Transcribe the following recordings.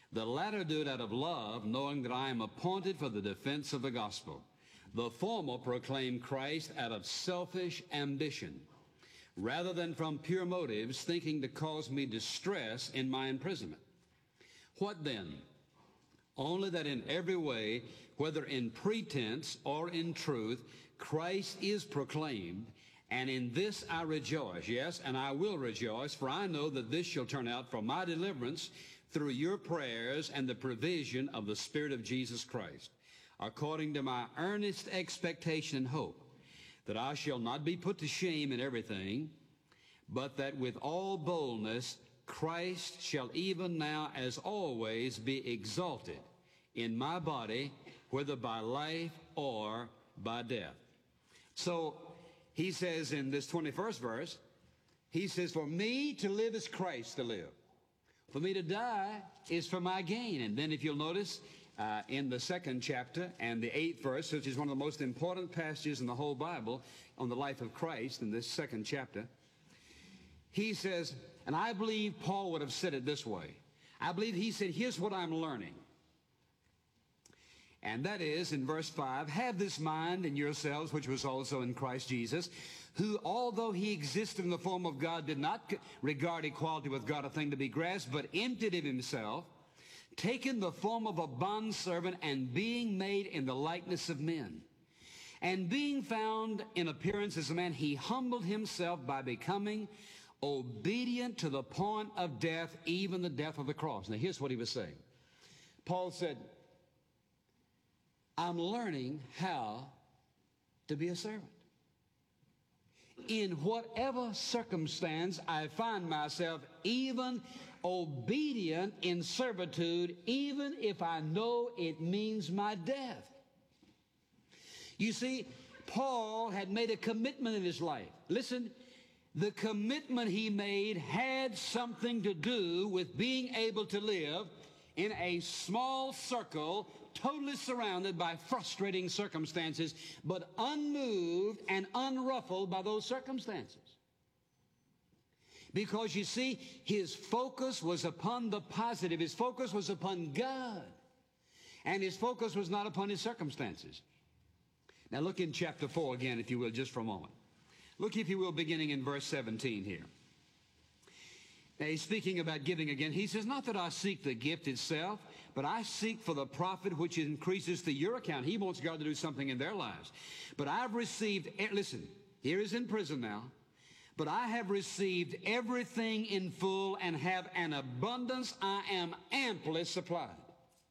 The latter do it out of love, knowing that I am appointed for the defense of the gospel. The former proclaim Christ out of selfish ambition, rather than from pure motives, thinking to cause me distress in my imprisonment. What then? Only that in every way, whether in pretense or in truth, Christ is proclaimed, and in this I rejoice. Yes, and I will rejoice, for I know that this shall turn out for my deliverance through your prayers and the provision of the Spirit of Jesus Christ, according to my earnest expectation and hope, that I shall not be put to shame in everything, but that with all boldness Christ shall even now as always be exalted in my body, whether by life or by death. So he says in this 21st verse, he says, for me to live is Christ to live. For me to die is for my gain. And then if you'll notice in the 2nd chapter and the 8th verse, which is one of the most important passages in the whole Bible on the life of Christ, in this 2nd chapter, he says, and I believe Paul would have said it this way. I believe he said, here's what I'm learning. And that is, in verse 5, have this mind in yourselves, which was also in Christ Jesus, who, although he existed in the form of God, did not regard equality with God a thing to be grasped, but emptied of himself, taking the form of a bondservant, and being made in the likeness of men. And being found in appearance as a man, he humbled himself by becoming obedient to the point of death, even the death of the cross. Now here's what he was saying. Paul said, I'm learning how to be a servant. In whatever circumstance I find myself, even obedient in servitude, even if I know it means my death. You see, Paul had made a commitment in his life. Listen, the commitment he made had something to do with being able to live in a small circle, totally surrounded by frustrating circumstances, but unmoved and unruffled by those circumstances. Because you see, his focus was upon the positive. His focus was upon God. And his focus was not upon his circumstances. Now look in chapter 4 again, if you will, just for a moment. Look, if you will, beginning in verse 17 here. Now he's speaking about giving again. He says, not that I seek the gift itself, but I seek for the profit which increases to your account. He wants God to do something in their lives. But I've received, listen, here is in prison now, but I have received everything in full and have an abundance. I am amply supplied.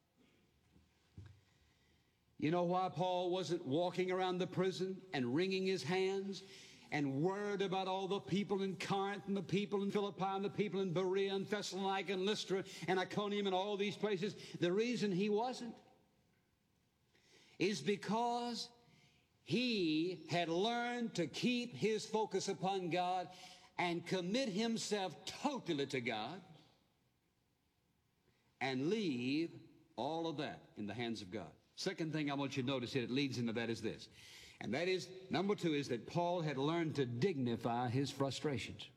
You know why Paul wasn't walking around the prison and wringing his hands and worried about all the people in Corinth and the people in Philippi and the people in Berea and Thessalonica and Lystra and Iconium and all these places? The reason he wasn't is because he had learned to keep his focus upon God and commit himself totally to God and leave all of that in the hands of God. Second thing I want you to notice here that leads into that is this. And that is, number 2, is that Paul had learned to dignify his frustrations.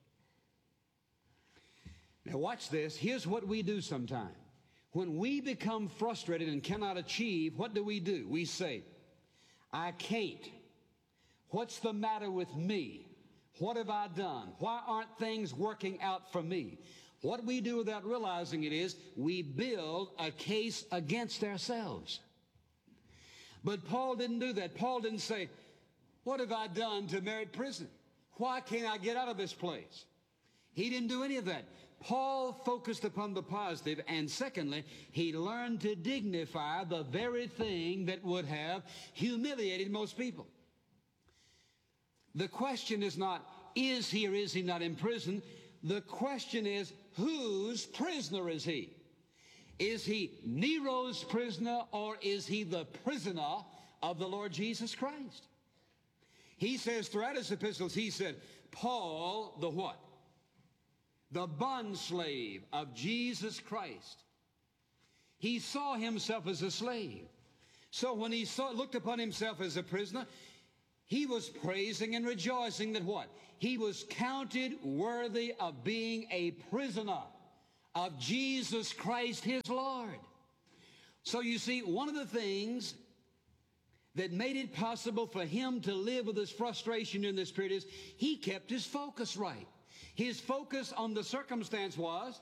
Now watch this. Here's what we do sometimes. When we become frustrated and cannot achieve, what do? We say, I can't. What's the matter with me? What have I done? Why aren't things working out for me? What we do without realizing it is we build a case against ourselves. But Paul didn't do that. Paul didn't say, what have I done to merit prison? Why can't I get out of this place? He didn't do any of that. Paul focused upon the positive, and secondly, he learned to dignify the very thing that would have humiliated most people. The question is not, is he or is he not in prison? The question is, whose prisoner is he? Is he Nero's prisoner, or is he the prisoner of the Lord Jesus Christ? He says throughout his epistles, he said, Paul, the what? The bondslave of Jesus Christ. He saw himself as a slave. So when he looked upon himself as a prisoner, he was praising and rejoicing that what? He was counted worthy of being a prisoner of Jesus Christ his Lord. So you see, one of the things that made it possible for him to live with this frustration in this period is he kept his focus right. His focus on the circumstance was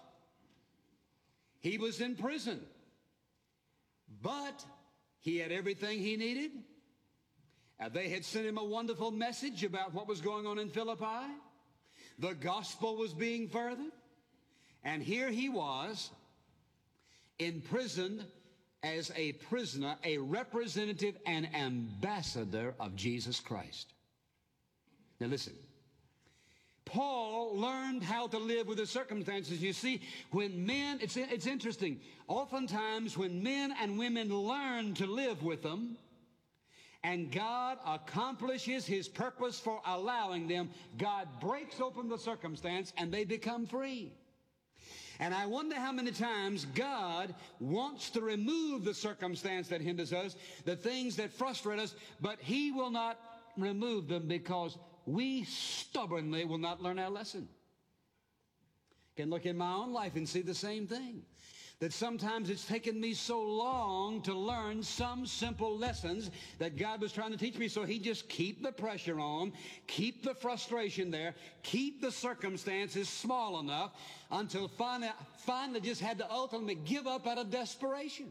he was in prison, but he had everything he needed. They had sent him a wonderful message about what was going on in Philippi. The gospel was being furthered. And here he was imprisoned as a prisoner, a representative and ambassador of Jesus Christ. Now listen, Paul learned how to live with the circumstances. You see, when men, it's interesting, oftentimes when men and women learn to live with them, and God accomplishes his purpose for allowing them, God breaks open the circumstance and they become free. And I wonder how many times God wants to remove the circumstance that hinders us, the things that frustrate us, but he will not remove them because we stubbornly will not learn our lesson. I can look in my own life and see the same thing. That sometimes it's taken me so long to learn some simple lessons that God was trying to teach me. So he just keep the pressure on, keep the frustration there, keep the circumstances small enough until finally just had to ultimately give up out of desperation.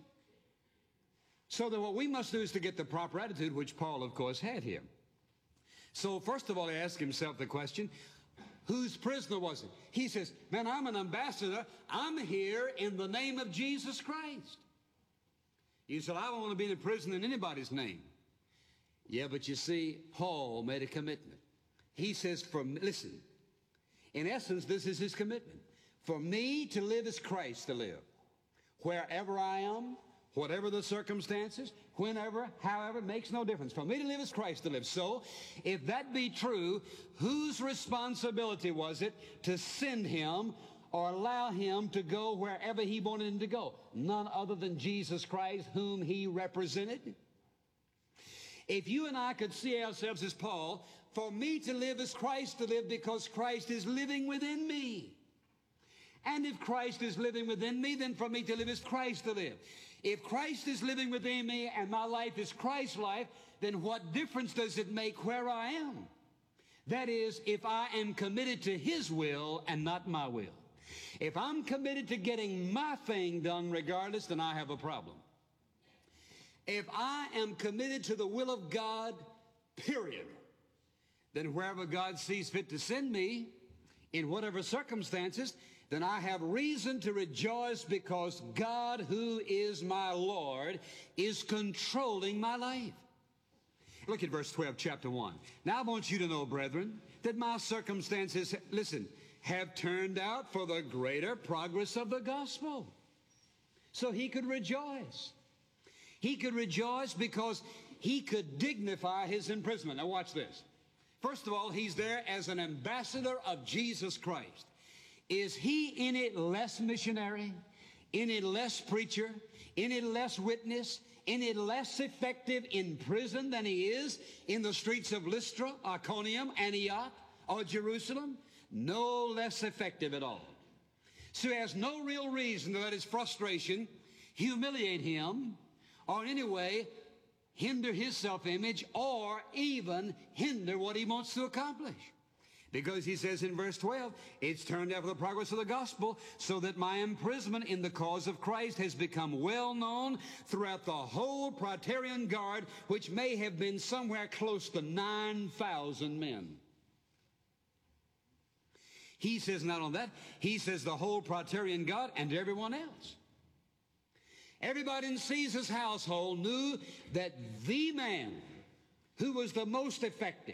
So that what we must do is to get the proper attitude, which Paul, of course, had here. So first of all, he asked himself the question, whose prisoner was it? He says, man, I'm an ambassador. I'm here in the name of Jesus Christ. You said, I don't want to be in prison in anybody's name. Yeah, but you see, Paul made a commitment. He says, listen, in essence, this is his commitment. For me to live is Christ to live. Wherever I am, whatever the circumstances, whenever, however, makes no difference. For me to live is Christ to live. So, if that be true, whose responsibility was it to send him or allow him to go wherever he wanted him to go? None other than Jesus Christ, whom he represented. If you and I could see ourselves as Paul, for me to live is Christ to live because Christ is living within me. And if Christ is living within me, then for me to live is Christ to live. If Christ is living within me and my life is Christ's life, then what difference does it make where I am? That is, if I am committed to his will and not my will. If I'm committed to getting my thing done regardless, then I have a problem. If I am committed to the will of God, period, then wherever God sees fit to send me, in whatever circumstances, then I have reason to rejoice because God, who is my Lord, is controlling my life. Look at verse 12, chapter 1. Now I want you to know, brethren, that my circumstances, listen, have turned out for the greater progress of the gospel. So he could rejoice. He could rejoice because he could dignify his imprisonment. Now watch this. First of all, he's there as an ambassador of Jesus Christ. Is he any less missionary, any less preacher, any less witness, any less effective in prison than he is in the streets of Lystra, Iconium, Antioch, or Jerusalem? No less effective at all. So he has no real reason to let his frustration humiliate him or in any way hinder his self-image or even hinder what he wants to accomplish. Because he says in verse 12, it's turned out for the progress of the gospel, so that my imprisonment in the cause of Christ has become well known throughout the whole Praetorian Guard, which may have been somewhere close to 9,000 men. He says not on that, he says the whole Praetorian Guard and everyone else. Everybody in Caesar's household knew that the man who was the most effective,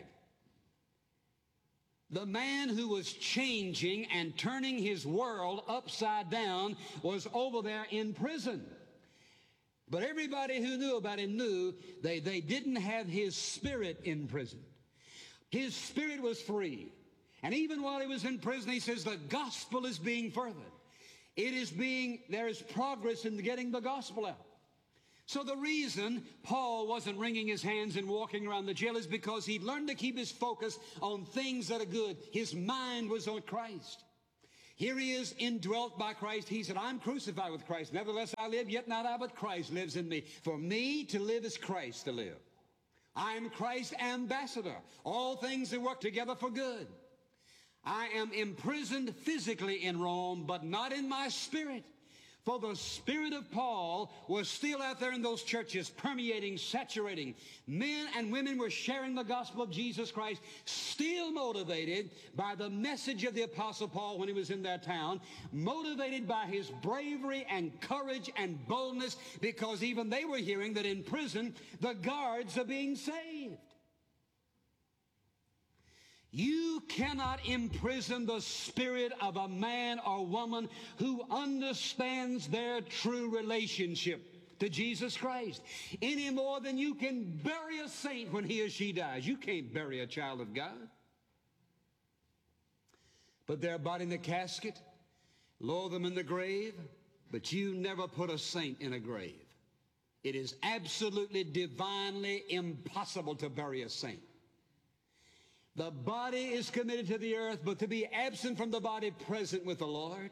the man who was changing and turning his world upside down, was over there in prison. But everybody who knew about him knew they didn't have his spirit in prison. His spirit was free. And even while he was in prison, he says the gospel is being furthered. There is progress in getting the gospel out. So the reason Paul wasn't wringing his hands and walking around the jail is because he'd learned to keep his focus on things that are good. His mind was on Christ. Here he is, indwelt by Christ. He said, I'm crucified with Christ. Nevertheless I live, yet not I, but Christ lives in me. For me to live is Christ to live. I am Christ's ambassador. All things that work together for good. I am imprisoned physically in Rome, but not in my spirit. For the spirit of Paul was still out there in those churches, permeating, saturating. Men and women were sharing the gospel of Jesus Christ, still motivated by the message of the Apostle Paul when he was in their town, motivated by his bravery and courage and boldness, because even they were hearing that in prison, the guards are being saved. You cannot imprison the spirit of a man or woman who understands their true relationship to Jesus Christ any more than you can bury a saint when he or she dies. You can't bury a child of God. Put their body in the casket, lower them in the grave, but you never put a saint in a grave. It is absolutely divinely impossible to bury a saint. The body is committed to the earth, but to be absent from the body, present with the Lord.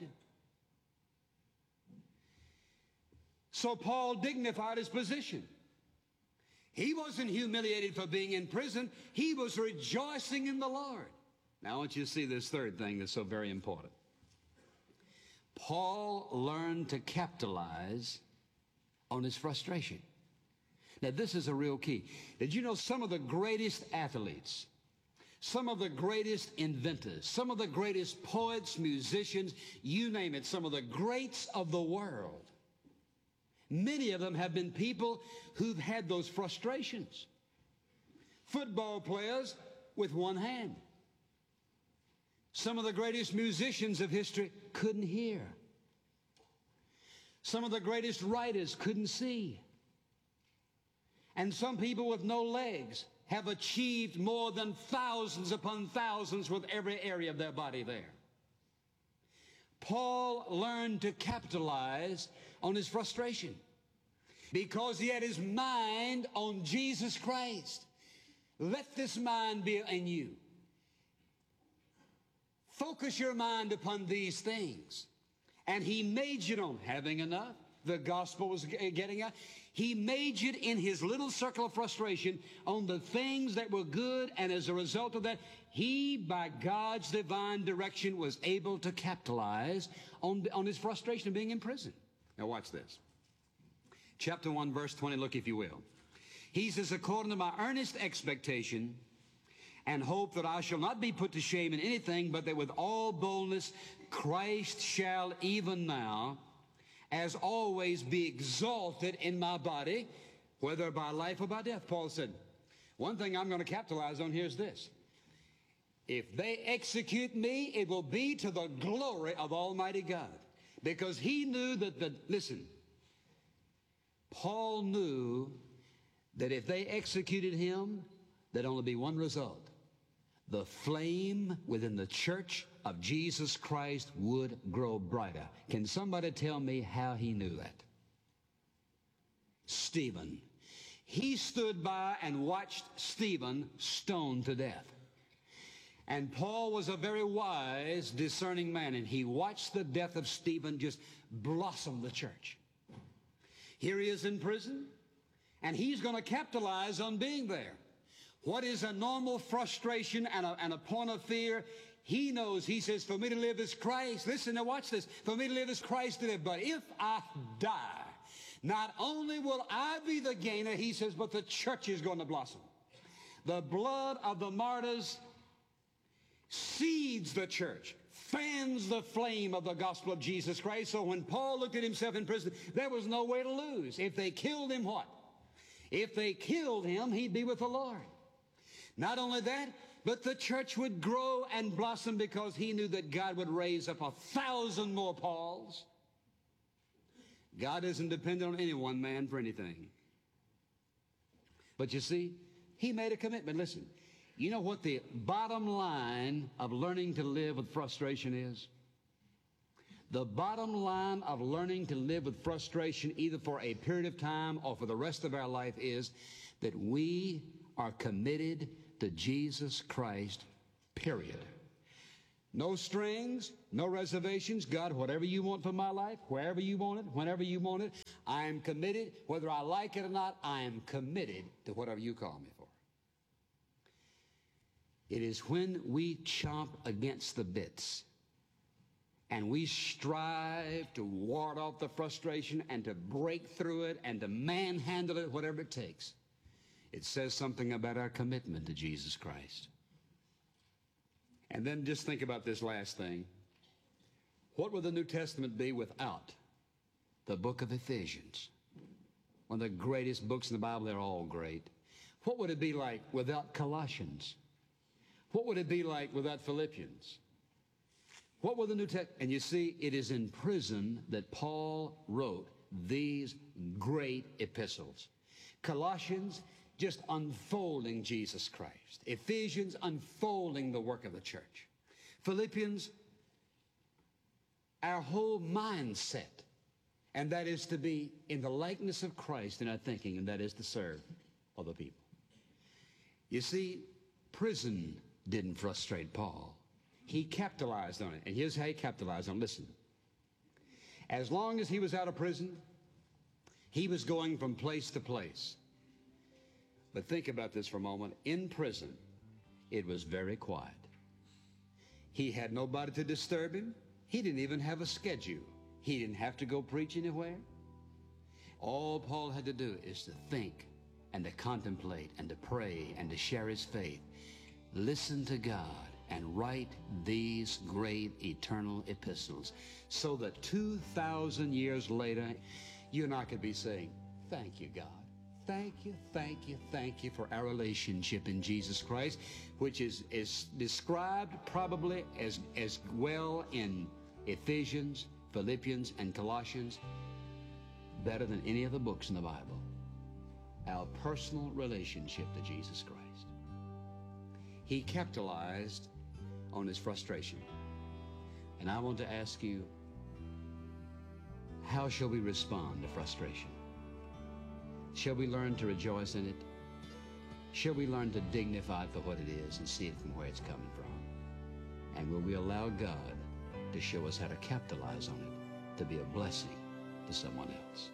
So Paul dignified his position. He wasn't humiliated for being in prison. He was rejoicing in the Lord. Now I want you to see this third thing that's so very important. Paul learned to capitalize on his frustration. Now this is a real key. Did you know some of the greatest athletes, some of the greatest inventors, some of the greatest poets, musicians, you name it, some of the greats of the world, many of them have been people who've had those frustrations. Football players with one hand. Some of the greatest musicians of history couldn't hear. Some of the greatest writers couldn't see. And some people with no legs have achieved more than thousands upon thousands with every area of their body there. Paul learned to capitalize on his frustration because he had his mind on Jesus Christ. Let this mind be in you. Focus your mind upon these things. And he majored on having enough. The gospel was getting out. He majored in his little circle of frustration on the things that were good, and as a result of that, he, by God's divine direction, was able to capitalize on his frustration of being in prison. Now watch this. Chapter 1, verse 20, look if you will. He says, according to my earnest expectation and hope that I shall not be put to shame in anything, but that with all boldness Christ shall even now, as always, be exalted in my body, whether by life or by death. Paul said, one thing I'm going to capitalize on here is this. If they execute me, it will be to the glory of Almighty God. Because he knew that listen, Paul knew that if they executed him, there'd only be one result. The flame within the church of Jesus Christ would grow brighter. Can somebody tell me how he knew that? Stephen. He stood by and watched Stephen stoned to death. And Paul was a very wise, discerning man, and he watched the death of Stephen just blossom the church. Here he is in prison, and he's going to capitalize on being there. What is a normal frustration and a point of fear? He knows, he says, for me to live is Christ. Listen, now watch this. For me to live is Christ to live. But if I die, not only will I be the gainer, he says, but the church is going to blossom. The blood of the martyrs seeds the church, fans the flame of the gospel of Jesus Christ. So when Paul looked at himself in prison, there was no way to lose. If they killed him, what? If they killed him, he'd be with the Lord. Not only that, but the church would grow and blossom because he knew that God would raise up 1,000 more Pauls. God isn't dependent on any one man for anything. But you see, he made a commitment. Listen, you know what the bottom line of learning to live with frustration is? The bottom line of learning to live with frustration, either for a period of time or for the rest of our life, is that we are committed to Jesus Christ, period. No strings, no reservations. God, whatever you want for my life, wherever you want it, whenever you want it, I am committed. Whether I like it or not, I am committed to whatever you call me for. It is when we chomp against the bits and we strive to ward off the frustration and to break through it and to manhandle it, whatever it takes. It says something about our commitment to Jesus Christ. And then just think about this last thing. What would the New Testament be without the book of Ephesians? One of the greatest books in the Bible. They're all great. What would it be like without Colossians? What would it be like without Philippians? What would the New Testament? And you see, it is in prison that Paul wrote these great epistles. Colossians, just unfolding Jesus Christ. Ephesians, unfolding the work of the church. Philippians, our whole mindset, and that is to be in the likeness of Christ in our thinking, and that is to serve other people. You see, prison didn't frustrate Paul. He capitalized on it, and here's how he capitalized on it. Listen. As long as he was out of prison, he was going from place to place. But think about this for a moment. In prison, it was very quiet. He had nobody to disturb him. He didn't even have a schedule. He didn't have to go preach anywhere. All Paul had to do is to think and to contemplate and to pray and to share his faith. Listen to God and write these great eternal epistles so that 2,000 years later, you and I could be saying, thank you, God. Thank you, thank you, thank you for our relationship in Jesus Christ, which is described probably as well in Ephesians, Philippians, and Colossians, better than any of the books in the Bible. Our personal relationship to Jesus Christ. He capitalized on his frustration. And I want to ask you, how shall we respond to frustration? Shall we learn to rejoice in it? Shall we learn to dignify it for what it is and see it from where it's coming from? And will we allow God to show us how to capitalize on it, to be a blessing to someone else?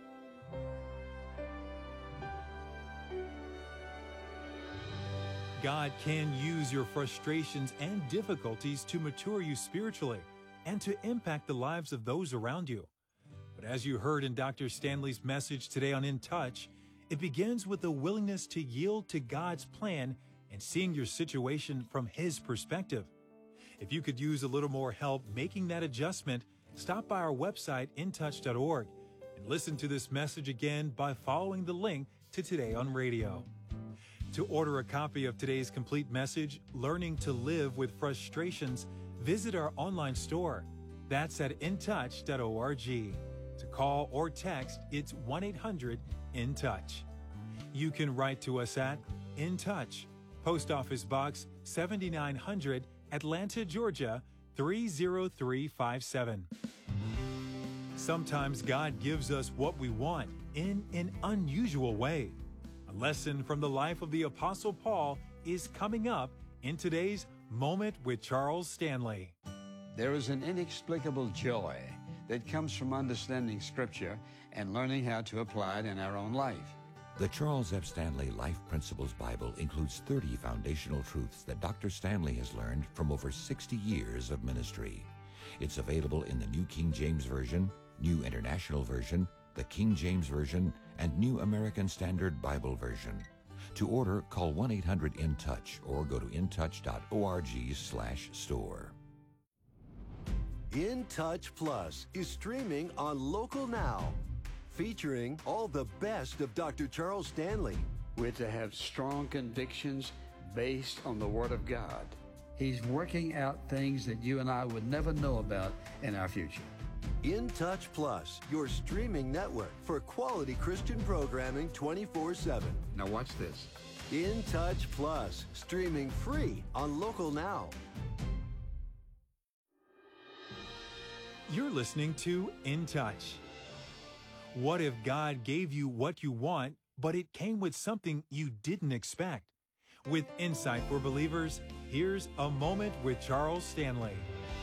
God can use your frustrations and difficulties to mature you spiritually and to impact the lives of those around you. But as you heard in Dr. Stanley's message today on In Touch, it begins with a willingness to yield to God's plan and seeing your situation from His perspective. If you could use a little more help making that adjustment, stop by our website, intouch.org, and listen to this message again by following the link to Today on Radio. To order a copy of today's complete message, Learning to Live with Frustrations, visit our online store. That's at intouch.org. To call or text, it's 1-800-IN-TOUCH. You can write to us at In Touch, Post Office Box 7900, Atlanta, Georgia 30357. Sometimes God gives us what we want in an unusual way. A lesson from the life of the Apostle Paul is coming up in today's Moment with Charles Stanley. There is an inexplicable joy that comes from understanding Scripture and learning how to apply it in our own life. The Charles F. Stanley Life Principles Bible includes 30 foundational truths that Dr. Stanley has learned from over 60 years of ministry. It's available in the New King James Version, New International Version, the King James Version, and New American Standard Bible Version. To order, call 1-800-IN-TOUCH or go to intouch.org/store. In Touch Plus is streaming on Local Now, featuring all the best of Dr. Charles Stanley. We're to have strong convictions based on the Word of God. He's working out things that you and I would never know about in our future. In Touch Plus, your streaming network for quality Christian programming 24/7. Now watch this. In Touch Plus, streaming free on Local Now. You're listening to In Touch. What if God gave you what you want, but it came with something you didn't expect? With insight for believers, here's A Moment with Charles Stanley.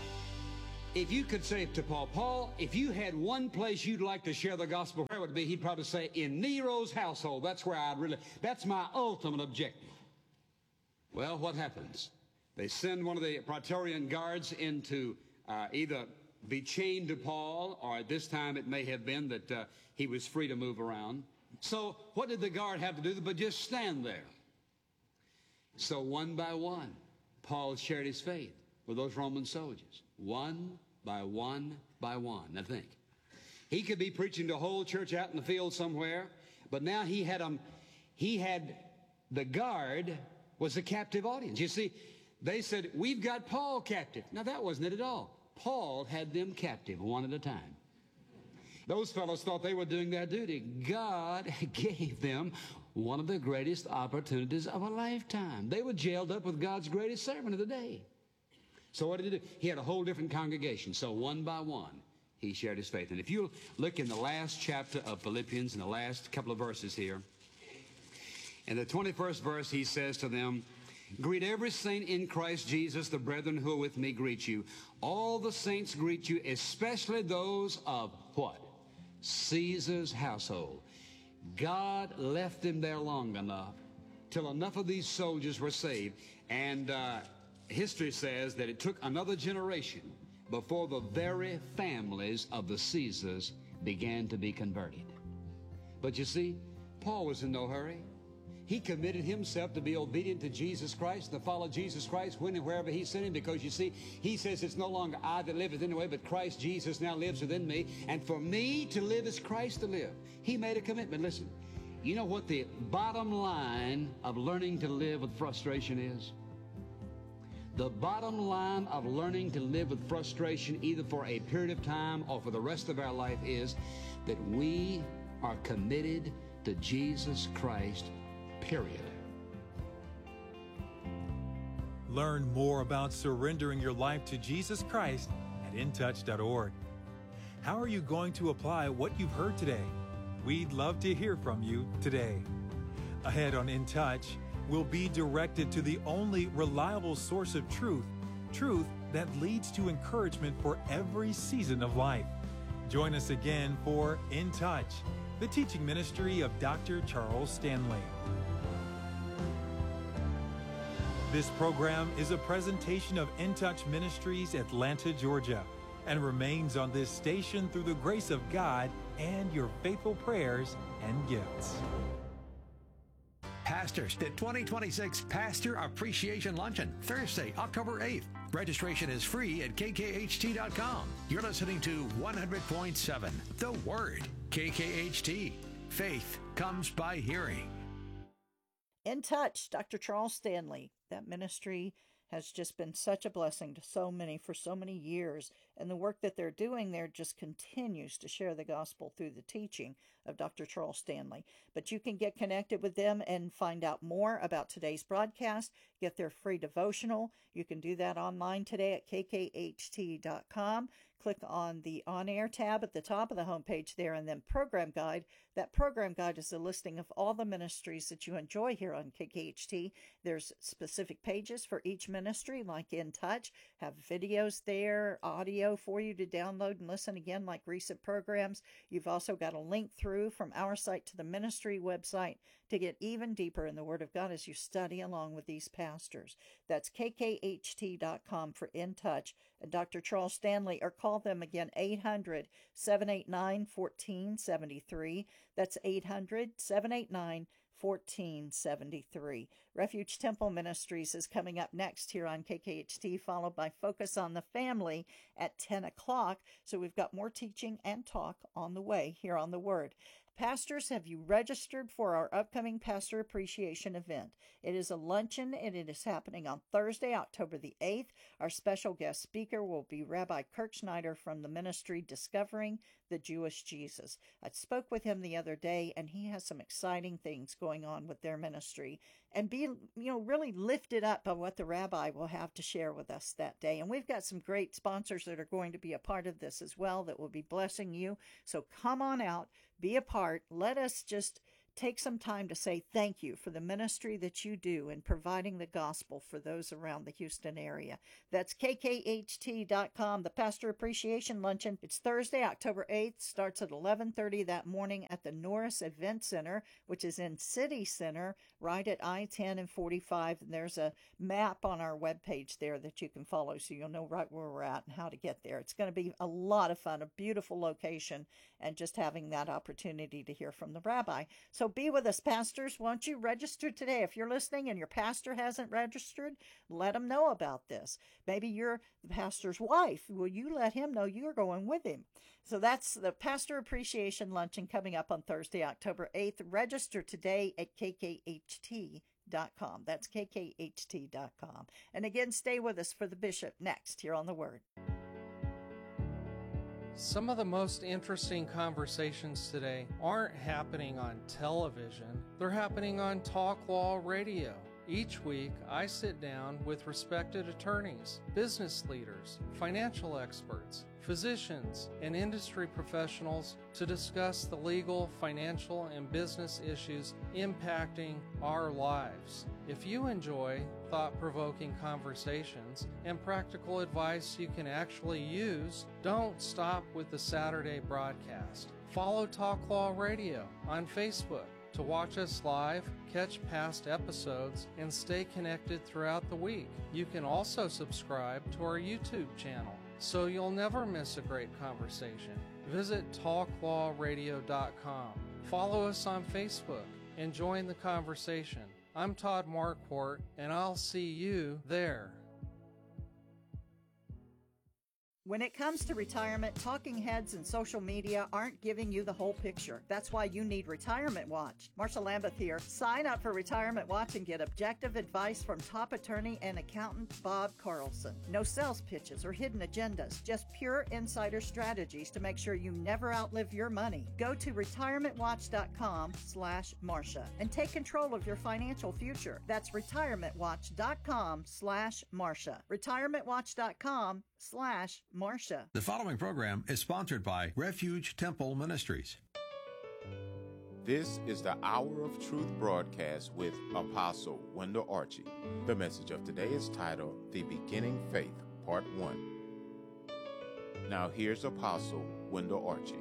If you could say to Paul, if you had one place you'd like to share the gospel, where would it be? He'd probably say, in Nero's household. That's where that's my ultimate objective. Well, what happens? They send one of the Praetorian guards in to either be chained to Paul, or at this time it may have been that he was free to move around. So what did the guard have to do but just stand there? So one by one, Paul shared his faith with those Roman soldiers. One by one by one. Now think. He could be preaching to a whole church out in the field somewhere, but now he had the guard was a captive audience. You see, they said, we've got Paul captive. Now that wasn't it at all. Paul had them captive one at a time. Those fellows thought they were doing their duty. God gave them one of the greatest opportunities of a lifetime. They were jailed up with God's greatest servant of the day. So what did he do? He had a whole different congregation. So one by one, he shared his faith. And if you look in the last chapter of Philippians, in the last couple of verses here, in the 21st verse, he says to them, greet every saint in Christ Jesus. The brethren who are with me greet you. All the saints greet you, especially those of what? Caesar's household. God left him there long enough till enough of these soldiers were saved. And history says that it took another generation before the very families of the Caesars began to be converted. But you see, Paul was in no hurry. He committed himself to be obedient to Jesus Christ, to follow Jesus Christ when and wherever he sent him, because you see, he says it's no longer I that liveth in the way, but Christ Jesus now lives within me. And for me to live is Christ to live. He made a commitment. Listen, you know what the bottom line of learning to live with frustration is? The bottom line of learning to live with frustration, either for a period of time or for the rest of our life, is that we are committed to Jesus Christ. Period. Learn more about surrendering your life to Jesus Christ at intouch.org. How are you going to apply what you've heard today? We'd love to hear from you today. Ahead on In Touch, we'll be directed to the only reliable source of truth that leads to encouragement for every season of life. Join us again for In Touch, the teaching ministry of Dr. Charles Stanley. This program is a presentation of In Touch Ministries, Atlanta, Georgia, and remains on this station through the grace of God and your faithful prayers and gifts. Pastors, the 2026 Pastor Appreciation Luncheon, Thursday, October 8th. Registration is free at kkht.com. You're listening to 100.7, The Word, KKHT. Faith comes by hearing. In Touch, Dr. Charles Stanley. That ministry has just been such a blessing to so many for so many years. And the work that they're doing there just continues to share the gospel through the teaching of Dr. Charles Stanley. But you can get connected with them and find out more about today's broadcast, get their free devotional. You can do that online today at kkht.com. Click on the On-Air tab at the top of the homepage there, and then Program Guide. That Program Guide is a listing of all the ministries that you enjoy here on KKHT. There's specific pages for each ministry, like In Touch, have videos there, audio for you to download and listen again, like recent programs. You've also got a link through from our site to the ministry website to get even deeper in the Word of God as you study along with these pastors. That's kkht.com for In Touch. And Dr. Charles Stanley, or call them again, 800-789-1473. That's 800-789-1473. Refuge Temple Ministries is coming up next here on KKHT, followed by Focus on the Family at 10 o'clock. So we've got more teaching and talk on the way here on The Word. Pastors, have you registered for our upcoming Pastor Appreciation event? It is a luncheon, and it is happening on Thursday, October the 8th. Our special guest speaker will be Rabbi Kirk Schneider from the ministry Discovering the Jewish Jesus. I spoke with him the other day, and he has some exciting things going on with their ministry. And be, really lifted up by what the rabbi will have to share with us that day. And we've got some great sponsors that are going to be a part of this as well that will be blessing you. So come on out, be a part. Let us just take some time to say thank you for the ministry that you do in providing the gospel for those around the Houston area. That's kkht.com, the Pastor Appreciation Luncheon. It's Thursday, October 8th, starts at 11:30 that morning at the Norris Event Center, which is in City Center, right at I-10 and 45. And there's a map on our webpage there that you can follow so you'll know right where we're at and how to get there. It's going to be a lot of fun, a beautiful location, and just having that opportunity to hear from the rabbi. So be with us, pastors. Won't you register today? If you're listening and your pastor hasn't registered, let him know about this. Maybe you're the pastor's wife. Will you let him know you're going with him? So that's the Pastor Appreciation Luncheon coming up on Thursday, October 8th. Register today at kkht.com. That's kkht.com. And again, stay with us for the bishop next here on The Word. Some of the most interesting conversations today aren't happening on television. They're happening on Talk Law Radio. Each week, I sit down with respected attorneys, business leaders, financial experts, physicians, and industry professionals to discuss the legal, financial, and business issues impacting our lives. If you enjoy thought-provoking conversations and practical advice you can actually use, don't stop with the Saturday broadcast. Follow Talk Law Radio on Facebook to watch us live, catch past episodes, and stay connected throughout the week. You can also subscribe to our YouTube channel so you'll never miss a great conversation. Visit talklawradio.com. Follow us on Facebook and join the conversation. I'm Todd Marquardt, and I'll see you there. When it comes to retirement, talking heads and social media aren't giving you the whole picture. That's why you need Retirement Watch. Marsha Lambeth here. Sign up for Retirement Watch and get objective advice from top attorney and accountant Bob Carlson. No sales pitches or hidden agendas, just pure insider strategies to make sure you never outlive your money. Go to retirementwatch.com/Marsha and take control of your financial future. That's retirementwatch.com/Marsha. retirementwatch.com/Marsha. The following program is sponsored by Refuge Temple Ministries. This is the Hour of Truth broadcast with Apostle Wendell Archie. The message of today is titled The Beginning Faith, Part 1. Now here's Apostle Wendell Archie.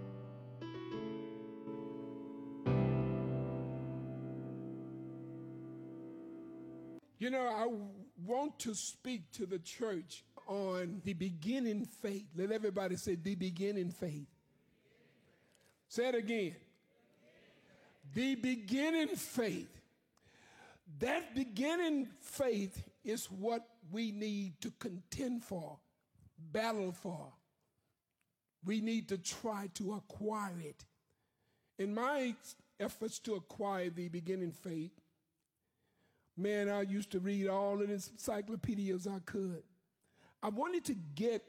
You know, I want to speak to the church on the beginning faith. Let everybody say the beginning faith. Say it again. The beginning faith. That beginning faith is what we need to contend for, battle for. We need to try to acquire it. In my efforts to acquire the beginning faith, man, I used to read all of the encyclopedias I could. I wanted to get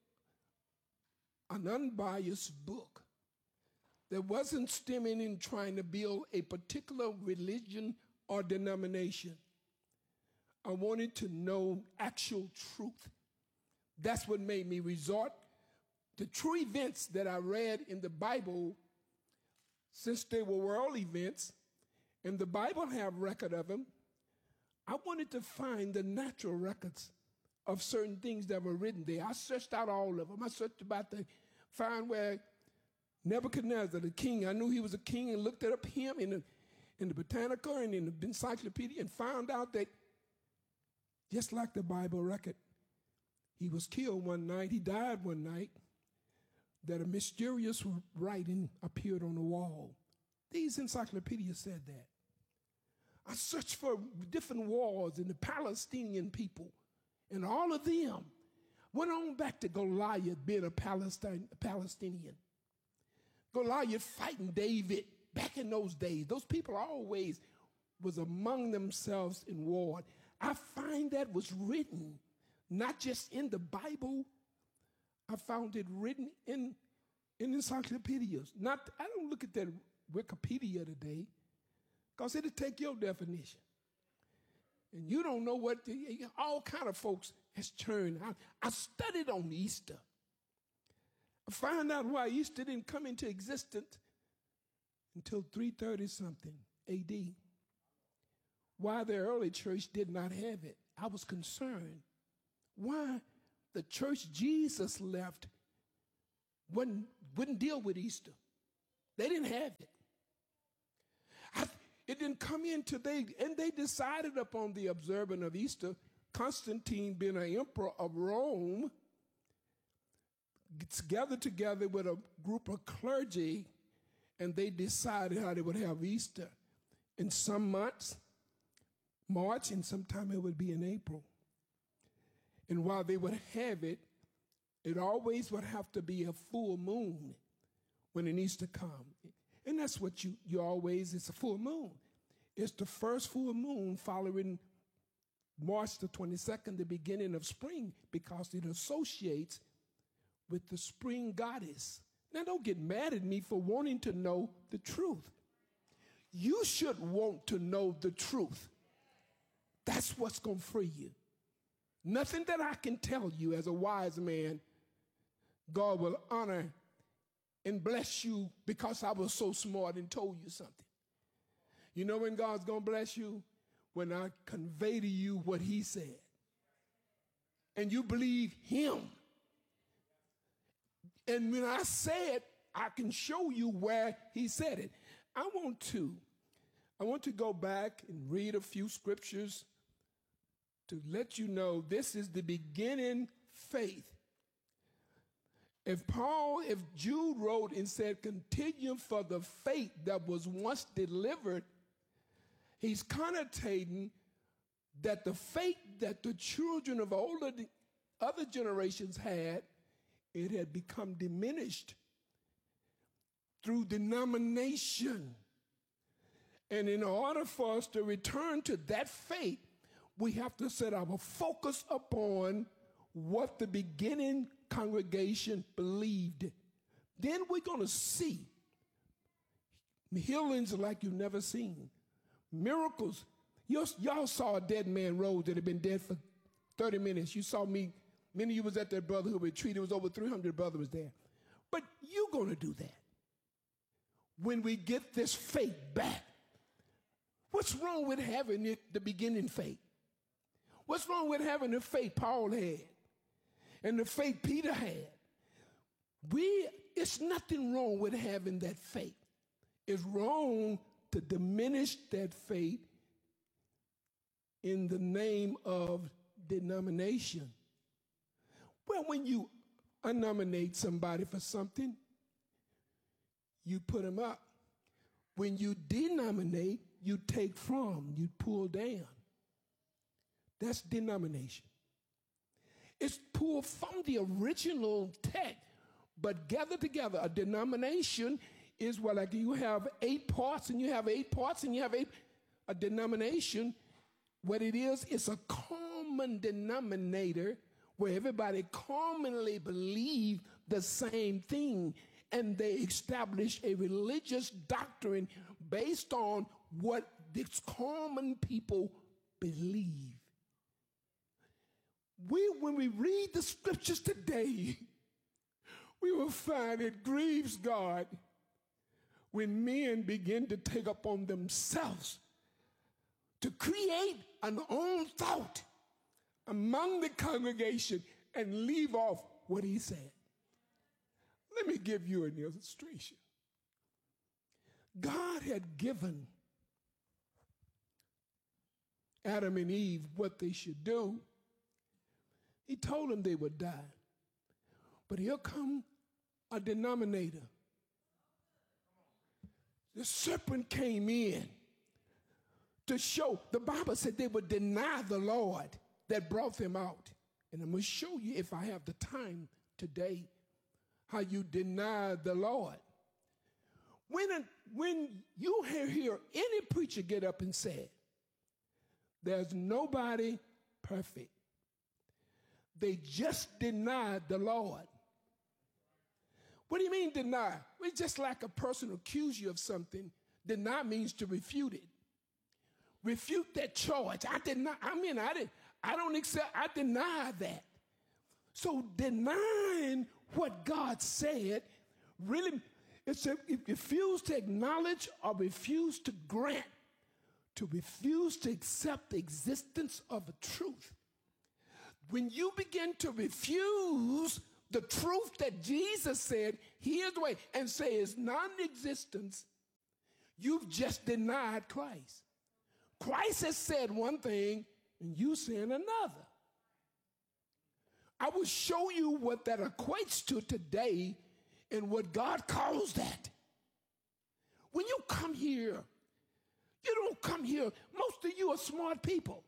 an unbiased book that wasn't stemming in trying to build a particular religion or denomination. I wanted to know actual truth. That's what made me resort to true events that I read in the Bible, since they were world events, and the Bible have record of them. I wanted to find the natural records of certain things that were written there. I searched out all of them. I searched about to find where Nebuchadnezzar, the king, I knew he was a king, and looked up him in the Britannica and in the encyclopedia and found out that just like the Bible record, he was killed one night, he died one night, that a mysterious writing appeared on the wall. These encyclopedias said that. I searched for different wars in the Palestinian people, and all of them went on back to Goliath being a Palestinian. Goliath fighting David back in those days. Those people always was among themselves in war. I find that was written not just in the Bible. I found it written in encyclopedias. I don't look at that Wikipedia today, because it'll take your definition. And you don't know what all kind of folks has turned. I studied on Easter. I found out why Easter didn't come into existence until 330 something AD. Why the early church did not have it, I was concerned. Why the church Jesus left wouldn't deal with Easter. They didn't have it. It didn't come in till they decided upon the observance of Easter. Constantine, being an emperor of Rome, gathered together with a group of clergy, and they decided how they would have Easter. In some months, March, and sometime it would be in April. And while they would have it, it always would have to be a full moon when an Easter comes. And that's what you always, it's a full moon. It's the first full moon following March the 22nd, the beginning of spring, because it associates with the spring goddess. Now, don't get mad at me for wanting to know the truth. You should want to know the truth. That's what's going to free you. Nothing that I can tell you as a wise man, God will honor and bless you because I was so smart and told you something. You know when God's going to bless you? When I convey to you what he said. And you believe him. And when I say it, I can show you where he said it. I want to go back and read a few scriptures to let you know this is the beginning faith. If Jude wrote and said, continue for the faith that was once delivered, he's connotating that the faith that the children of other generations had, it had become diminished through denomination. And in order for us to return to that faith, we have to set our focus upon what the beginning congregation believed. Then we're going to see healings like you've never seen. Miracles. Y'all saw a dead man rose that had been dead for 30 minutes. You saw me. Many of you was at that brotherhood retreat. There was over 300 brothers there. But you're going to do that when we get this faith back. What's wrong with having it, the beginning faith? What's wrong with having the faith Paul had and the faith Peter had? It's nothing wrong with having that faith. It's wrong to diminish that faith in the name of denomination. Well, when you nominate somebody for something, you put them up. When you denominate, you take from, you pull down. That's denomination. It's pulled from the original text, but gathered together. A denomination is what, like you have 8 parts and you have 8 parts and you have 8. A denomination, what it is, it's a common denominator where everybody commonly believe the same thing, and they establish a religious doctrine based on what these common people believe. When we read the scriptures today, we will find it grieves God when men begin to take upon themselves to create an own thought among the congregation and leave off what he said. Let me give you an illustration. God had given Adam and Eve what they should do. He told them they would die. But here come a denominator. The serpent came in to show. The Bible said they would deny the Lord that brought them out. And I'm going to show you, if I have the time today, how you deny the Lord. When you hear any preacher get up and say, there's nobody perfect, they just denied the Lord. What do you mean deny? It's just like a person accuse you of something. Deny means to refute it. Refute that charge. I don't accept, I deny that. So denying what God said really, It said, if you refuse to acknowledge or refuse to grant, to refuse to accept the existence of the truth. When you begin to refuse the truth that Jesus said, here's the way, and say is non-existence, you've just denied Christ. Christ has said one thing, and you saying another. I will show you what that equates to today and what God calls that. When you come here, you don't come here. Most of you are smart people.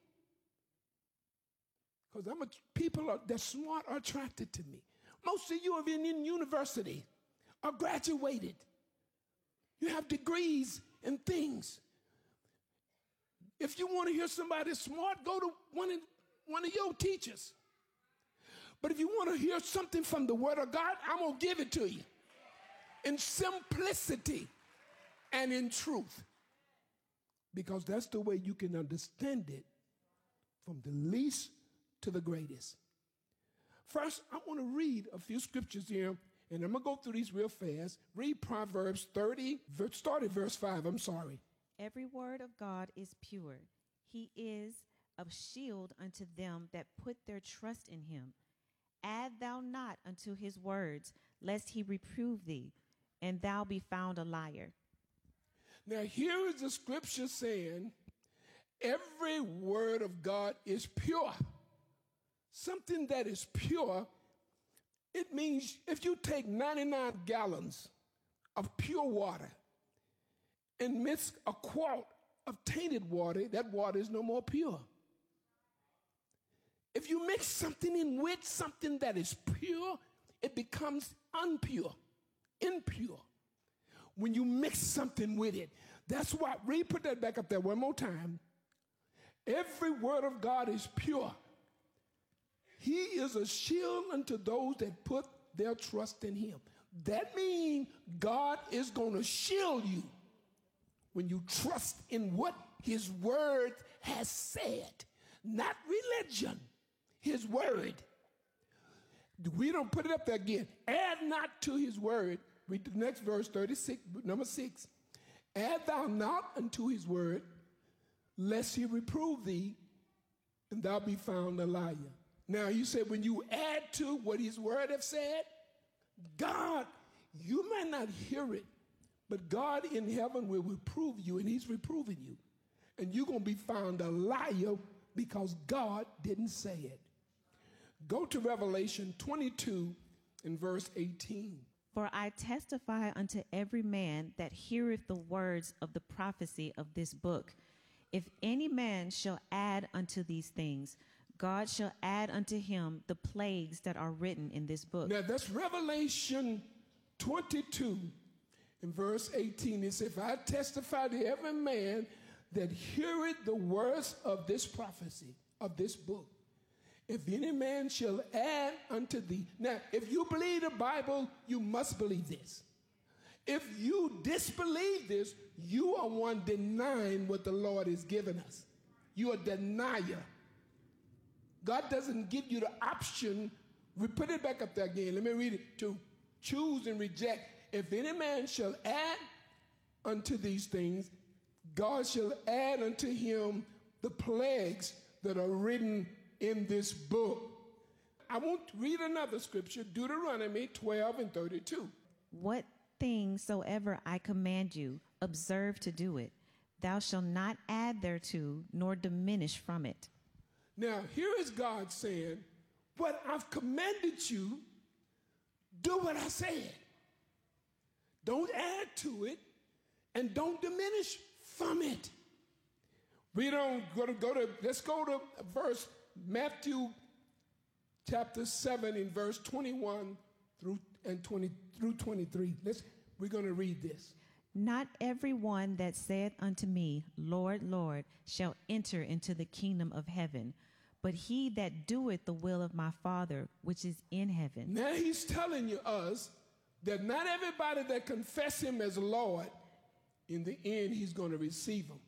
Because people that smart are attracted to me. Most of you have been in university or graduated. You have degrees and things. If you want to hear somebody smart, go to one of your teachers. But if you want to hear something from the Word of God, I'm going to give it to you in simplicity and in truth. Because that's the way you can understand it from the least to the greatest. First, I want to read a few scriptures here, and I'm going to go through these real fast. Read Proverbs 30, start at verse 5, I'm sorry. Every word of God is pure. He is a shield unto them that put their trust in him. Add thou not unto his words, lest he reprove thee, and thou be found a liar. Now here is the scripture saying, every word of God is pure. Something that is pure, it means if you take 99 gallons of pure water and mix a quart of tainted water, that water is no more pure. If you mix something in with something that is pure, it becomes impure. When you mix something with it. That's why, put that back up there one more time. Every word of God is pure. He is a shield unto those that put their trust in him. That means God is going to shield you when you trust in what his word has said. Not religion, his word. We don't put it up there again. Add not to his word. Read the next verse, 36, number 6. Add thou not unto his word, lest he reprove thee, and thou be found a liar. Now, you said when you add to what his word have said, God, you might not hear it, but God in heaven will reprove you, and he's reproving you. And you're going to be found a liar because God didn't say it. Go to Revelation 22 and verse 18. For I testify unto every man that heareth the words of the prophecy of this book. If any man shall add unto these things, God shall add unto him the plagues that are written in this book. Now that's Revelation 22 in verse 18. It says, if I testify to every man that heareth the words of this prophecy, of this book, if any man shall add unto thee. Now, if you believe the Bible, you must believe this. If you disbelieve this, you are one denying what the Lord has given us. You are a denier. God doesn't give you the option. We put it back up there again. Let me read it. To choose and reject. If any man shall add unto these things, God shall add unto him the plagues that are written in this book. I want to read another scripture, Deuteronomy 12 and 32. What things soever I command you, observe to do it. Thou shalt not add thereto, nor diminish from it. Now, here is God saying, what I've commanded you, do what I said. Don't add to it, and don't diminish from it. We don't let's go to verse Matthew chapter 7 in verse 21 through 23. We're going to read this. Not every one that saith unto me, Lord, Lord, shall enter into the kingdom of heaven, but he that doeth the will of my Father which is in heaven. Now he's telling us that not everybody that confess him as Lord, in the end he's going to receive him.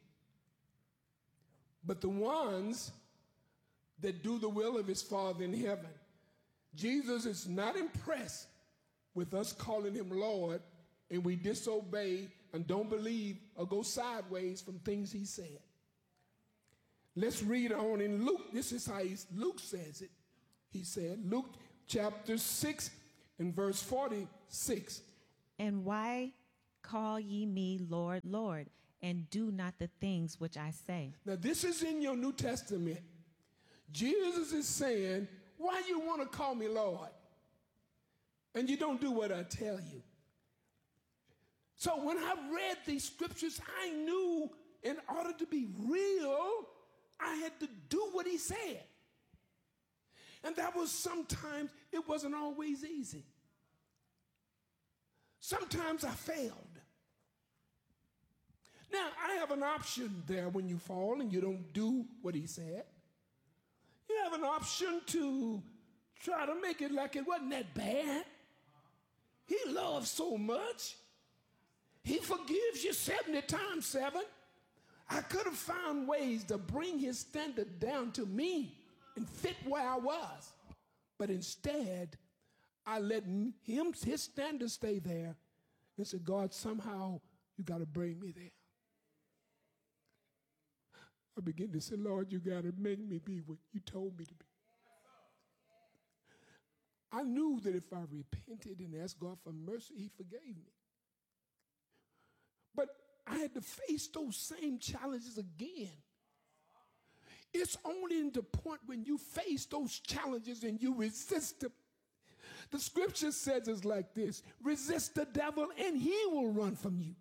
But the ones that do the will of his Father in heaven. Jesus is not impressed with us calling him Lord and we disobey and don't believe or go sideways from things he said. Let's read on in Luke. This is how Luke says it. He said, Luke chapter 6 and verse 46. And why call ye me Lord, Lord, and do not the things which I say? Now this is in your New Testament. Jesus is saying, why you want to call me Lord? And you don't do what I tell you. So when I read these scriptures, I knew in order to be real, I had to do what he said. And that was sometimes, it wasn't always easy. Sometimes I failed. Now, I have an option there when you fall and you don't do what he said. You have an option to try to make it like it wasn't that bad. He loves so much. He forgives you 70 times 7. I could have found ways to bring his standard down to me and fit where I was. But instead, I let his standard stay there and said, God, somehow you got to bring me there. I begin to say, Lord, you got to make me be what you told me to be. I knew that if I repented and asked God for mercy, he forgave me. But I had to face those same challenges again. It's only in the point when you face those challenges and you resist them. The scripture says it's like this: resist the devil and he will run from you.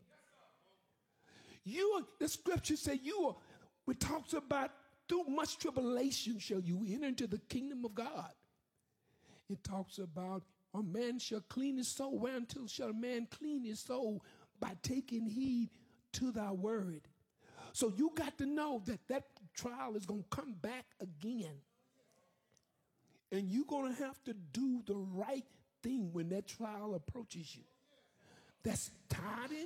The scripture says it talks about through much tribulation shall you enter into the kingdom of God. It talks about a man shall clean his soul. Whereuntil shall a man clean his soul? By taking heed to thy word. So you got to know that trial is going to come back again. And you're going to have to do the right thing when that trial approaches you. That's tithing.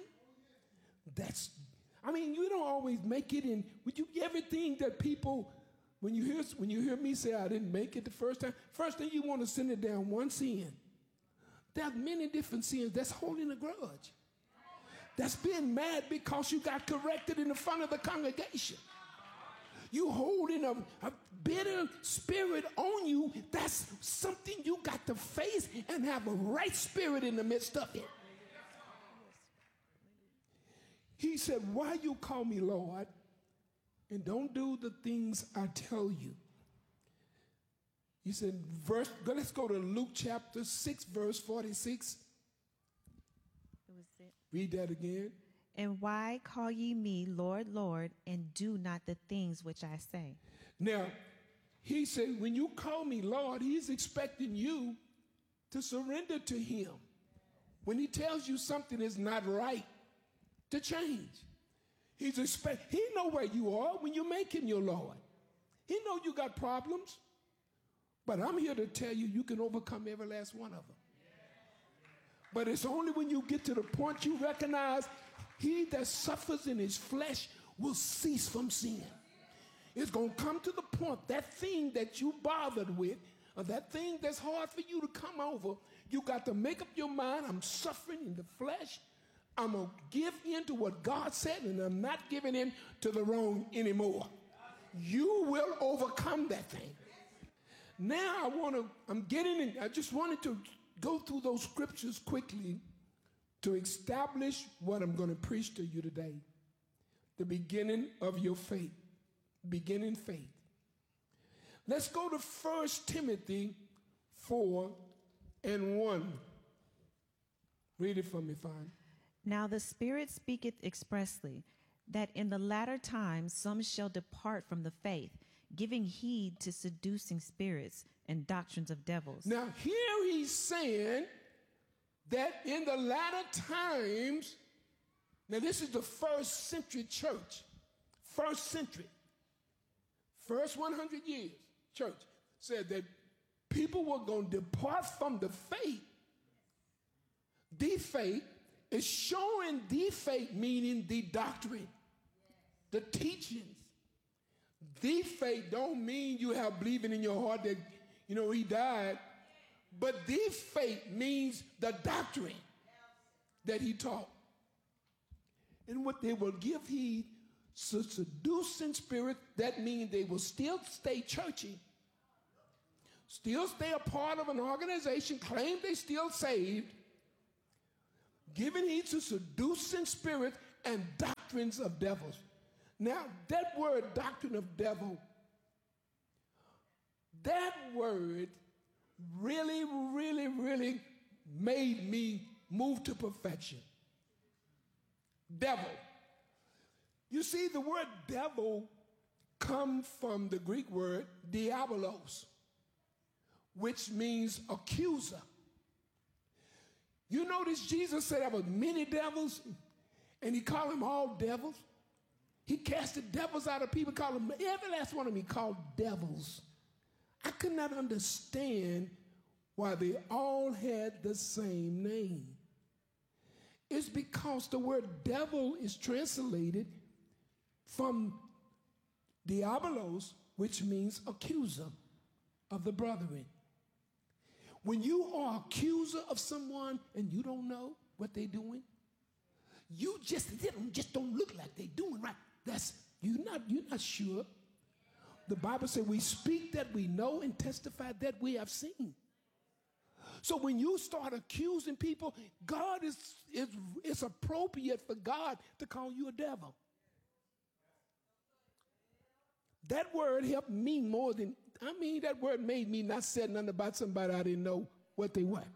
You don't always make it in. Everything that people, when you hear me say I didn't make it the first thing you want to send it down one sin. There are many different sins. That's holding a grudge. That's being mad because you got corrected in the front of the congregation. You holding a bitter spirit on you. That's something you got to face and have a right spirit in the midst of it. He said, why you call me Lord and don't do the things I tell you? He said, let's go to Luke chapter 6, verse 46. Read that again. And why call ye me Lord, Lord, and do not the things which I say? Now, he said, when you call me Lord, he's expecting you to surrender to him. When he tells you something is not right, to change. He know where you are when you make him your Lord. He know you got problems. But I'm here to tell you, you can overcome every last one of them. But it's only when you get to the point you recognize he that suffers in his flesh will cease from sin. It's going to come to the point, that thing that you bothered with, or that thing that's hard for you to come over, you got to make up your mind, I'm suffering in the flesh. I'm going to give in to what God said, and I'm not giving in to the wrong anymore. You will overcome that thing. Now I just wanted to go through those scriptures quickly to establish what I'm going to preach to you today. The beginning of your faith. Beginning faith. Let's go to 1 Timothy 4:1. Read it for me, fine. Now the Spirit speaketh expressly, that in the latter times some shall depart from the faith, giving heed to seducing spirits and doctrines of devils. Now here he's saying that in the latter times, now this is the first century church, first 100 years church, said that people were going to depart from the faith. The faith is showing the faith, meaning the doctrine, the teachings. The faith don't mean you have believing in your heart that, he died. But the faith means the doctrine. that he taught. And what they will give heed to seducing spirit, that means they will still stay churchy, still stay a part of an organization, claim they still saved, giving heed to seducing spirit and doctrines of devils. Now, that word, doctrine of devil, that word really, really, really made me move to perfection. Devil. You see, the word devil comes from the Greek word diabolos, which means accuser. You notice Jesus said there were many devils, and he called them all devils. He casted devils out of people, called them, every last one of them he called devils. I could not understand why they all had the same name. It's because the word devil is translated from diabolos, which means accuser of the brethren. When you are accuser of someone and you don't know what they're doing, they just don't look like they're doing right. You're not sure. The Bible says we speak that we know and testify that we have seen. So when you start accusing people, it's appropriate for God to call you a devil. That word helped me more than, that word made me not say nothing about somebody I didn't know what they were.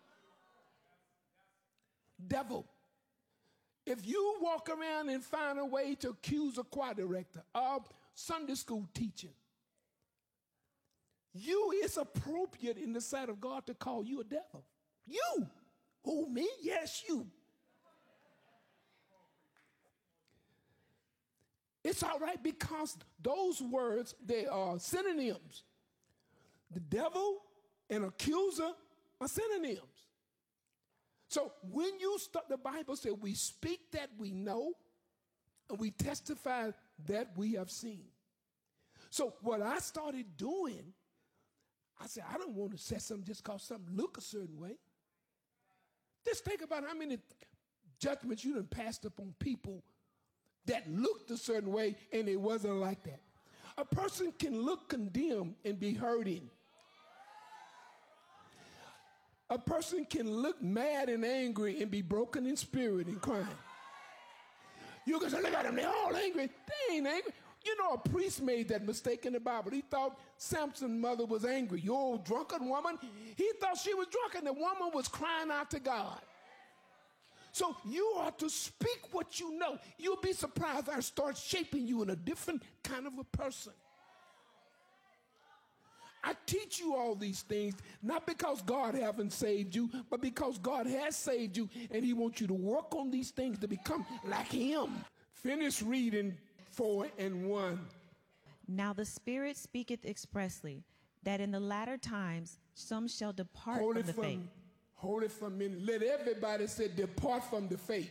Devil. If you walk around and find a way to accuse a choir director, a Sunday school teacher, it's appropriate in the sight of God to call you a devil. You. Who, me? Yes, you. It's all right because those words, they are synonyms. The devil and accuser are synonyms. So when you start, the Bible says we speak that we know and we testify that we have seen. So what I started doing, I said, I don't want to say something just because something look a certain way. Just think about how many judgments you done passed upon people that looked a certain way and it wasn't like that. A person can look condemned and be hurting. A person can look mad and angry and be broken in spirit and crying. You can say, look at them, they're all angry. They ain't angry. You know, a priest made that mistake in the Bible. He thought Samson's mother was angry. You old drunken woman. He thought she was drunk, and the woman was crying out to God. So you are to speak what you know. You'll be surprised I start shaping you in a different kind of a person. I teach you all these things, not because God haven't saved you, but because God has saved you, and he wants you to work on these things to become like him. Finish reading 4:1. Now the Spirit speaketh expressly, that in the latter times some shall depart from the faith. Hold it for a minute. Let everybody say, depart from the faith.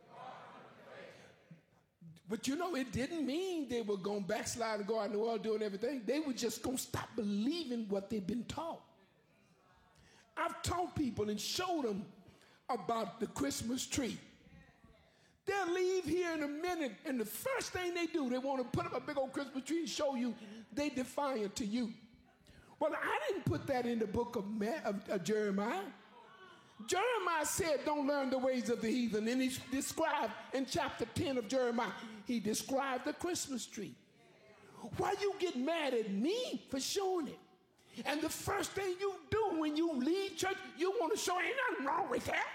But you know, it didn't mean they were going to backslide and go out in the world doing everything. They were just going to stop believing what they've been taught. I've taught people and showed them about the Christmas tree. They'll leave here in a minute, and the first thing they do, they want to put up a big old Christmas tree and show you they defiant to you. Well, I didn't put that in the book of Jeremiah. Jeremiah said, don't learn the ways of the heathen. And he described in chapter 10 of Jeremiah, he described the Christmas tree. Why you get mad at me for showing it? And the first thing you do when you leave church, you want to show ain't nothing wrong with that.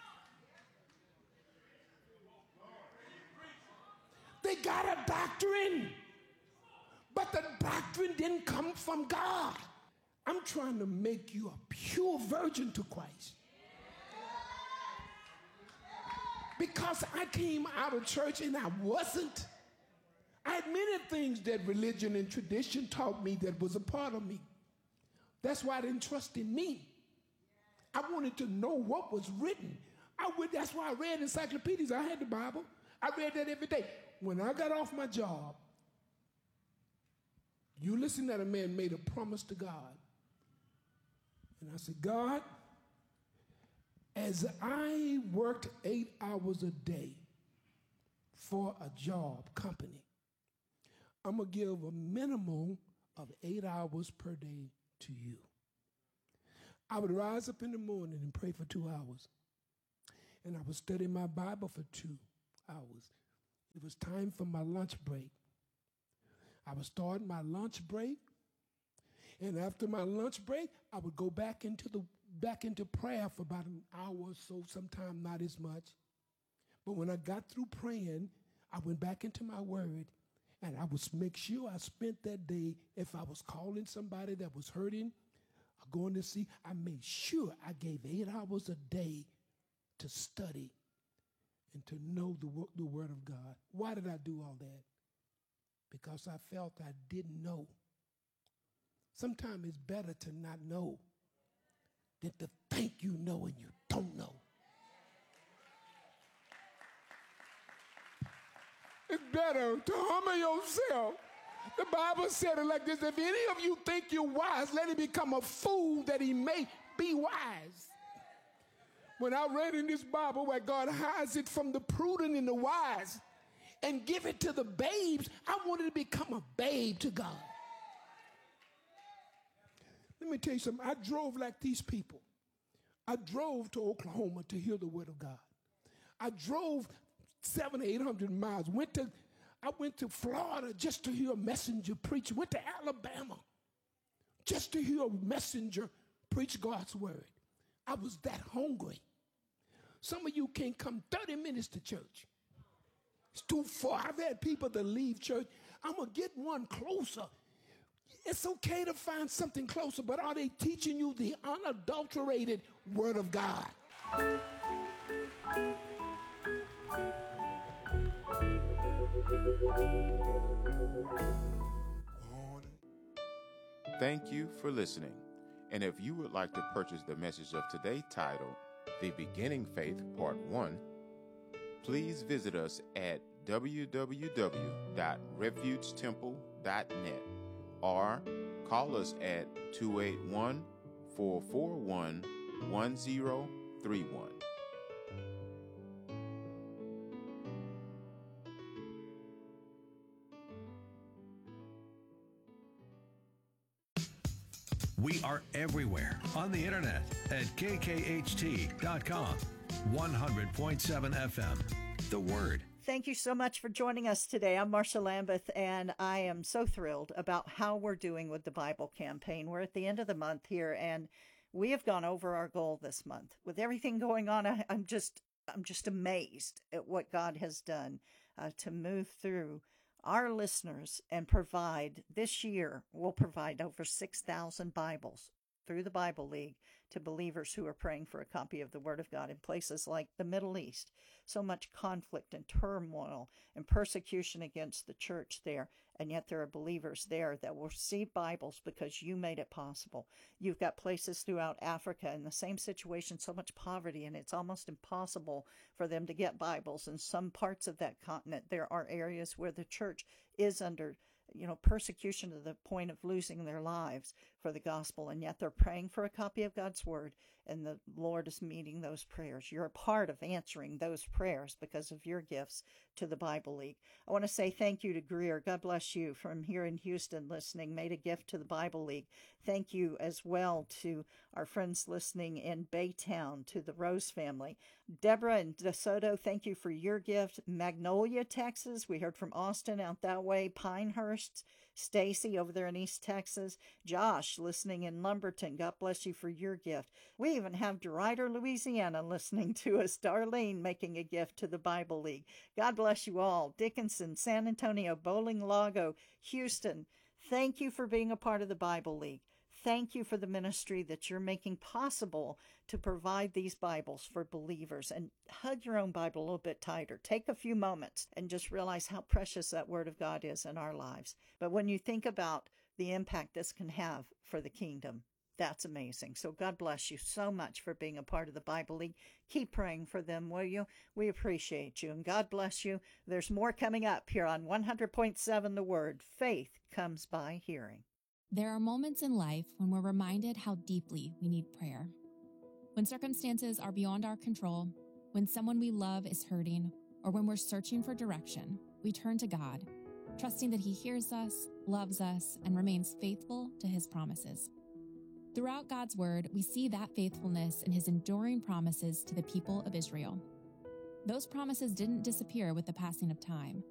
They got a doctrine, but the doctrine didn't come from God. I'm trying to make you a pure virgin to Christ. Because I came out of church and I wasn't. I had many things that religion and tradition taught me that was a part of me. That's why I didn't trust in me. I wanted to know what was written. That's why I read encyclopedias. I had the Bible. I read that every day. When I got off my job, you listen that a man made a promise to God. And I said, God, As I worked 8 hours a day for a job company, I'm going to give a minimum of 8 hours per day to you. I would rise up in the morning and pray for 2 hours. And I would study my Bible for 2 hours. It was time for my lunch break. I would start my lunch break. And after my lunch break, I would go back into prayer for about an hour or so, sometimes not as much. But when I got through praying, I went back into my word, and I would make sure I spent that day, if I was calling somebody that was hurting or going to see, I made sure I gave 8 hours a day to study and to know the word of God. Why did I do all that? Because I felt I didn't know. Sometimes it's better to not know than to think you know and you don't know. It's better to humble yourself. The Bible said it like this: if any of you think you're wise, let him become a fool that he may be wise. When I read in this Bible where God hides it from the prudent and the wise and give it to the babes, I wanted to become a babe to God. Let me tell you something. I drove like these people. I drove to Oklahoma to hear the word of God. I drove 700 or 800 miles. I went to Florida just to hear a messenger preach. Went to Alabama just to hear a messenger preach God's word. I was that hungry. Some of you can't come 30 minutes to church. It's too far. I've had people that leave church. I'm going to get one closer. It's okay to find something closer, but are they teaching you the unadulterated word of God? Thank you for listening. And if you would like to purchase the message of today titled The Beginning Faith Part 1, please visit us at www.refugetemple.net or call us at 281-441-1031. We are everywhere on the internet at kkht.com. 100.7 FM. The Word. Thank you so much for joining us today. I'm Marcia Lambeth, and I am so thrilled about how we're doing with the Bible campaign. We're at the end of the month here, and we have gone over our goal this month. With everything going on, I'm just amazed at what God has done to move through our listeners and provide. This year, we'll provide over 6,000 Bibles through the Bible League to believers who are praying for a copy of the Word of God in places like the Middle East. So much conflict and turmoil and persecution against the church there, and yet there are believers there that will receive Bibles because you made it possible. You've got places throughout Africa in the same situation, so much poverty, and it's almost impossible for them to get Bibles. In some parts of that continent, there are areas where the church is under persecution to the point of losing their lives for the gospel, and yet they're praying for a copy of God's Word, and the Lord is meeting those prayers. You're a part of answering those prayers because of your gifts to the Bible League. I want to say thank you to Greer. God bless you from here in Houston listening, made a gift to the Bible League. Thank you as well to our friends listening in Baytown, to the Rose family. Deborah and DeSoto, thank you for your gift. Magnolia, Texas. We heard from Austin out that way. Pinehurst, Stacy over there in East Texas. Josh listening in Lumberton. God bless you for your gift. We even have DeRuyter, Louisiana listening to us. Darlene making a gift to the Bible League. God bless you all. Dickinson, San Antonio, Bowling Lago, Houston. Thank you for being a part of the Bible League. Thank you for the ministry that you're making possible to provide these Bibles for believers. And hug your own Bible a little bit tighter. Take a few moments and just realize how precious that Word of God is in our lives. But when you think about the impact this can have for the kingdom, that's amazing. So God bless you so much for being a part of the Bible League. Keep praying for them, will you? We appreciate you. And God bless you. There's more coming up here on 100.7 The Word. Faith comes by hearing. There are moments in life when we're reminded how deeply we need prayer. When circumstances are beyond our control, when someone we love is hurting, or when we're searching for direction, we turn to God, trusting that He hears us, loves us, and remains faithful to His promises. Throughout God's Word, we see that faithfulness in His enduring promises to the people of Israel. Those promises didn't disappear with the passing of time.